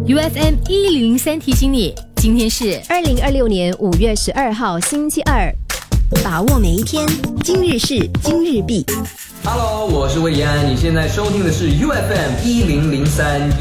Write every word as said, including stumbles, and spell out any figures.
U F M 一零零三提醒你，今天是二零二六年五月十二号星期二， 把握每一天，今日事今日毕。 Hello， 我是魏延安，你现在收听的是 U F M 一零零三。